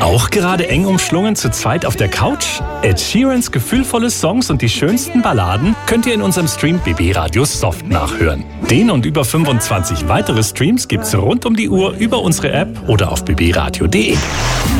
Auch gerade eng umschlungen zu zweit auf der Couch? Ed Sheerans gefühlvolle Songs und die schönsten Balladen könnt ihr in unserem Stream BB Radio Soft nachhören. Den und über 25 weitere Streams gibt's rund um die Uhr über unsere App oder auf bbradio.de.